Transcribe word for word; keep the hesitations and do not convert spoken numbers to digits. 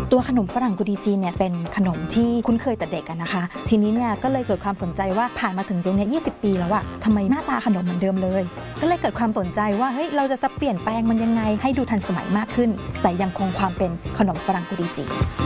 ตัวขนมฝรั่งกุดีจีนเนี่ยเป็นขนมที่คุ้นเคยแต่เด็กกันนะคะทีนี้เนี่ยก็เลยเกิดความสนใจว่าผ่านมาถึงตรงนี้ยี่สิบปีแล้วอะทำไมหน้าตาขนมเหมือนเดิมเลยก็เลยเกิดความสนใจว่าเฮ้ยเราจะจะเปลี่ยนแปลงมันยังไงให้ดูทันสมัยมากขึ้นแต่ยังคงความเป็นขนมฝรั่งกุดีจีน